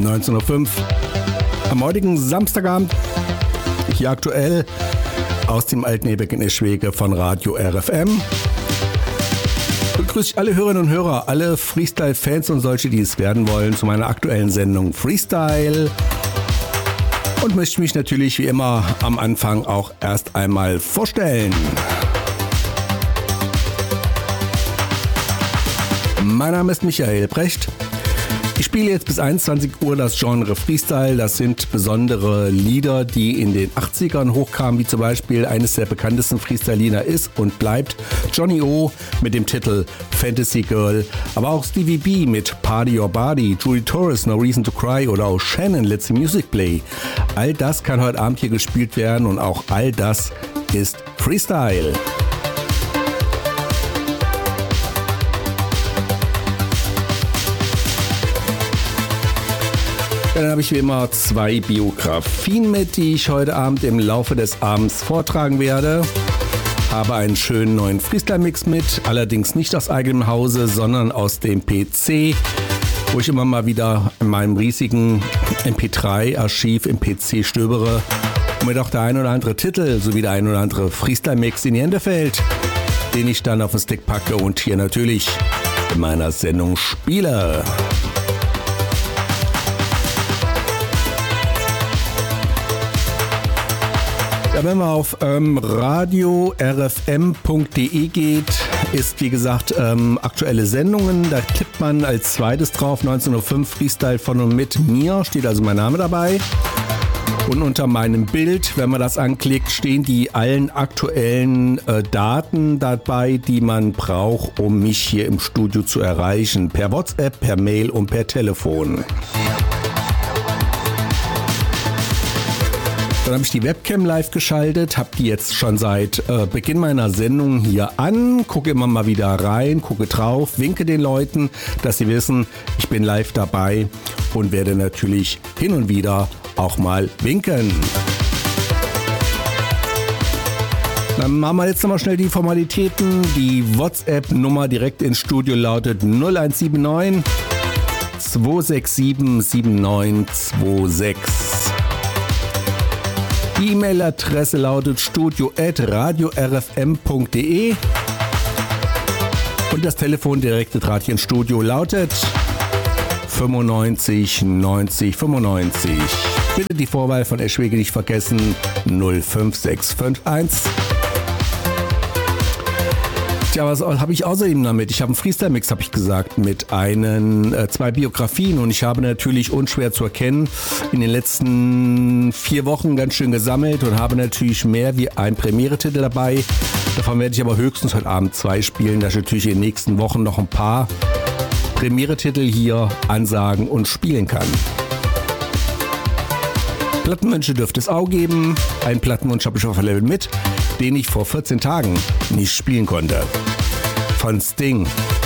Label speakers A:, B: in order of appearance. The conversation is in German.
A: 19.05 Uhr. Am heutigen Samstagabend, hier aktuell aus dem Altenebeck in Eschwege von Radio RFM. Begrüße ich alle Hörerinnen und Hörer, alle Freestyle-Fans und solche, die es werden wollen, zu meiner aktuellen Sendung Freestyle. Und möchte mich natürlich wie immer am Anfang auch erst einmal vorstellen. Mein Name ist Michael Brecht. Ich spiele jetzt bis 21 Uhr das Genre Freestyle. Das sind besondere Lieder, die in den 80ern hochkamen, wie zum Beispiel eines der bekanntesten Freestyle-Lieder ist und bleibt Johnny O mit dem Titel Fantasy Girl, aber auch Stevie B mit Party Your Body, Judy Torres No Reason to Cry oder auch Shannon Let's the Music Play. All das kann heute Abend hier gespielt werden und auch all das ist Freestyle. Dann habe ich wie immer 2 Biografien mit, die ich heute Abend im Laufe des Abends vortragen werde. Habe einen schönen neuen Freestyle-Mix mit, allerdings nicht aus eigenem Hause, sondern aus dem PC, wo ich immer mal wieder in meinem riesigen MP3-Archiv im PC stöbere und mir doch der ein oder andere Titel sowie der ein oder andere Freestyle-Mix in die Hände fällt, den ich dann auf den Stick packe und hier natürlich in meiner Sendung spiele. Ja, wenn man auf radio-rfm.de geht, ist wie gesagt aktuelle Sendungen. Da tippt man als zweites drauf 19.05 Uhr Freestyle von und mit mir, steht also mein Name dabei. Und unter meinem Bild, wenn man das anklickt, stehen die allen aktuellen Daten dabei, die man braucht, um mich hier im Studio zu erreichen. Per WhatsApp, per Mail und per Telefon. Dann habe ich die Webcam live geschaltet, habe die jetzt schon seit Beginn meiner Sendung hier an, gucke immer mal wieder rein, gucke drauf, winke den Leuten, dass sie wissen, ich bin live dabei und werde natürlich hin und wieder auch mal winken. Dann machen wir jetzt nochmal schnell die Formalitäten. Die WhatsApp-Nummer direkt ins Studio lautet 0179 267 7926. Die E-Mail-Adresse lautet studio@radiorfm.de und das Telefon direkte Draht hier ins Studio lautet 95 90 95. Bitte die Vorwahl von Eschwege nicht vergessen, 05651. Tja, was habe ich außerdem damit? Ich habe einen Freestyle-Mix, habe ich gesagt, mit 2 Biografien und ich habe natürlich unschwer zu erkennen in den letzten 4 Wochen ganz schön gesammelt und habe natürlich mehr wie ein Premiere-Titel dabei. Davon werde ich aber höchstens heute Abend 2 spielen, dass ich natürlich in den nächsten Wochen noch ein paar Premiere-Titel hier ansagen und spielen kann. Plattenwünsche dürfte es auch geben. Einen Plattenwunsch habe ich auf der Level mit, den ich vor 14 Tagen nicht spielen konnte. Von Sting,